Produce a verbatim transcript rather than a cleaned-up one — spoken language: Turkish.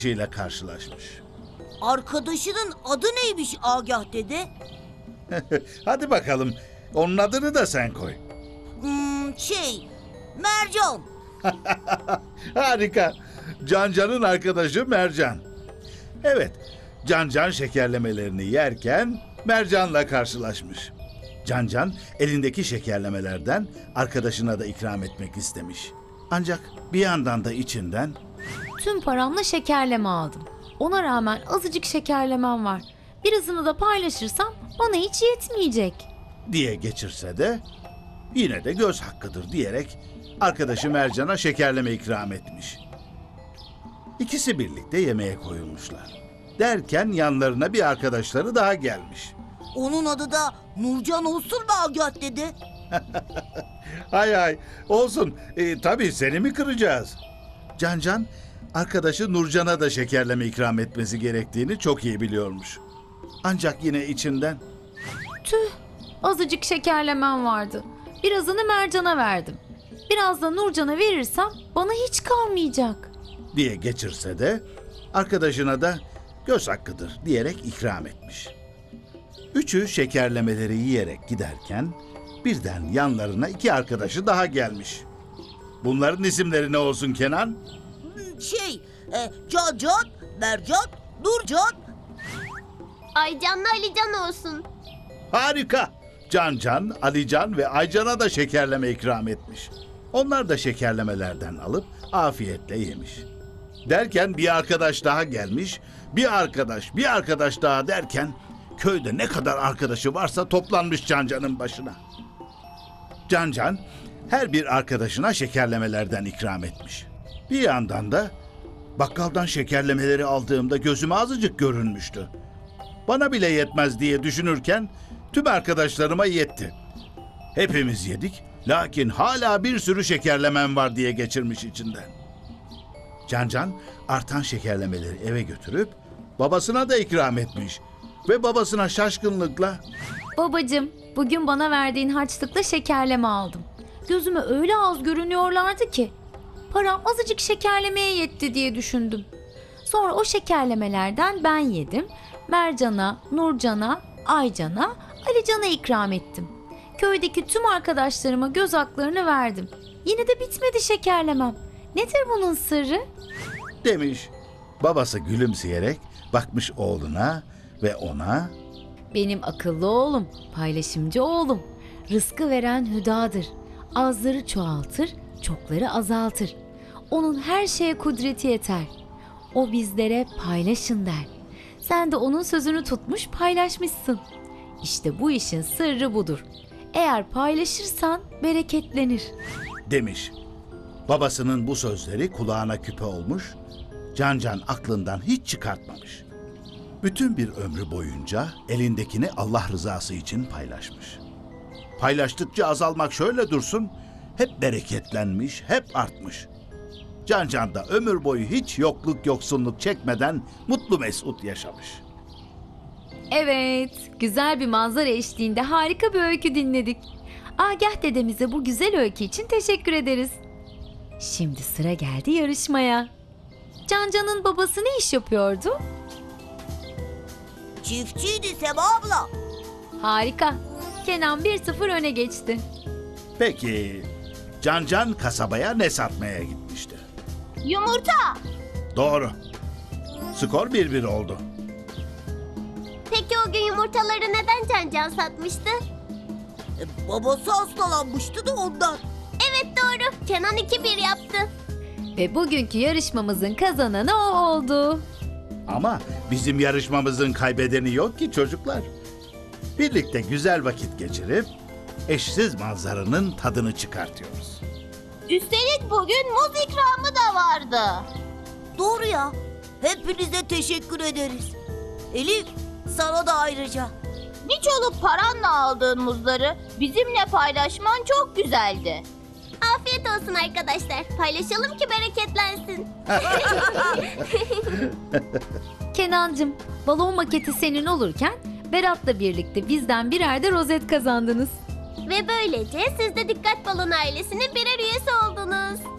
ile karşılaşmış. Arkadaşının adı neymiş Agah dede? Hadi bakalım, onun adını da sen koy. Hmm, şey, Mercan. Harika. Cancan'ın arkadaşı Mercan. Evet, Cancan şekerlemelerini yerken Mercan'la karşılaşmış. Cancan elindeki şekerlemelerden arkadaşına da ikram etmek istemiş. Ancak bir yandan da içinden Tüm paramla şekerleme aldım. Ona rağmen azıcık şekerlemem var. Birazını da paylaşırsam bana hiç yetmeyecek. diye geçirse de yine de göz hakkıdır diyerek arkadaşı Mercan'a şekerleme ikram etmiş. İkisi birlikte yemeğe koyulmuşlar. Derken yanlarına bir arkadaşları daha gelmiş. Onun adı da Nurcan olsun mu Agah dede? Hay hay, olsun. E, tabii seni mi kıracağız? Cancan, arkadaşı Nurcan'a da şekerleme ikram etmesi gerektiğini çok iyi biliyormuş. Ancak yine içinden Tüh, azıcık şekerlemem vardı. Birazını Mercan'a verdim. Biraz da Nurcan'a verirsem bana hiç kalmayacak. diye geçirse de arkadaşına da göz hakkıdır diyerek ikram etmiş. Üçü şekerlemeleri yiyerek giderken birden yanlarına iki arkadaşı daha gelmiş. Bunların isimleri ne olsun Kenan? Hmm, Şey, e, Cancan, Mercan, Nurcan. Aycan'la Alican olsun. Harika! Cancan, Alican ve Aycan'a da şekerleme ikram etmiş. Onlar da şekerlemelerden alıp afiyetle yemiş. Derken bir arkadaş daha gelmiş, bir arkadaş, bir arkadaş daha derken köyde ne kadar arkadaşı varsa toplanmış Cancan'ın başına. Cancan her bir arkadaşına şekerlemelerden ikram etmiş. Bir yandan da bakkaldan şekerlemeleri aldığımda gözüme azıcık görünmüştü. Bana bile yetmez diye düşünürken tüm arkadaşlarıma yetti. Hepimiz yedik, lakin hala bir sürü şekerlemem var diye geçirmiş içinden. Cancan artan şekerlemeleri eve götürüp babasına da ikram etmiş. Ve babasına şaşkınlıkla Babacığım, bugün bana verdiğin harçlıkla şekerleme aldım. Gözüme öyle az görünüyorlardı ki. Param azıcık şekerlemeye yetti diye düşündüm. Sonra o şekerlemelerden ben yedim. Mercan'a, Nurcan'a, Aycan'a, Alican'a ikram ettim. Köydeki tüm arkadaşlarıma göz haklarını verdim. Yine de bitmedi şekerlemem. Nedir bunun sırrı? demiş. Babası gülümseyerek bakmış oğluna ve ona Benim akıllı oğlum, paylaşımcı oğlum. Rızkı veren hüdadır. Azları çoğaltır, çokları azaltır. Onun her şeye kudreti yeter. O bizlere paylaşın der. Sen de onun sözünü tutmuş paylaşmışsın. İşte bu işin sırrı budur. Eğer paylaşırsan bereketlenir. demiş. Babasının bu sözleri kulağına küpe olmuş, Cancan aklından hiç çıkartmamış. Bütün bir ömrü boyunca elindekini Allah rızası için paylaşmış. Paylaştıkça azalmak şöyle dursun, hep bereketlenmiş, hep artmış. Cancan da ömür boyu hiç yokluk yoksunluk çekmeden mutlu mesut yaşamış. Evet, güzel bir manzara eşliğinde harika bir öykü dinledik. Agah dedemize bu güzel öykü için teşekkür ederiz. Şimdi sıra geldi yarışmaya. Cancan'ın babası ne iş yapıyordu? Çiftçiydi Sema abla. Harika. Kenan bir sıfır öne geçti. Peki, Cancan kasabaya ne satmaya gitmişti? Yumurta. Doğru. Skor bir bir oldu. Peki o gün yumurtaları neden Cancan satmıştı? E, babası hastalanmıştı da ondan. Evet doğru. Kenan iki bir yaptı. Ve bugünkü yarışmamızın kazananı o oldu. Ama bizim yarışmamızın kaybedeni yok ki çocuklar. Birlikte güzel vakit geçirip eşsiz manzaranın tadını çıkartıyoruz. Üstelik bugün muz ikramı da vardı. Doğru ya. Hepinize teşekkür ederiz. Elif, sana da ayrıca. Bir çoluk paranla aldığın muzları bizimle paylaşman çok güzeldi. Afiyet olsun arkadaşlar. Paylaşalım ki bereketlensin. Kenancığım, balon maketi senin olurken Berat'la birlikte bizden birer de rozet kazandınız. Ve böylece siz de Dikkat Balon ailesinin birer üyesi oldunuz.